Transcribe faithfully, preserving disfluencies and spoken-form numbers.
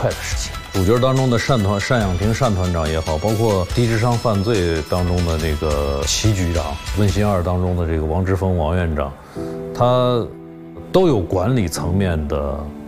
快的事情。主角当中的单团单养平单团长也好，包括低智商犯罪当中的这个齐局长，温馨二当中的这个王之峰王院长，他都有管理层面的